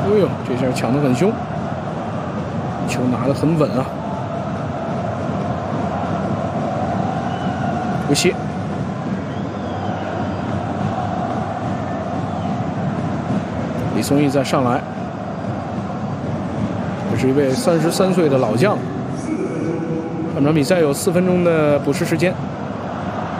哎呦，这下抢得很凶，球拿得很稳啊！不歇。李松义再上来，这是一位33岁的老将。本场比赛有4分钟的补时时间。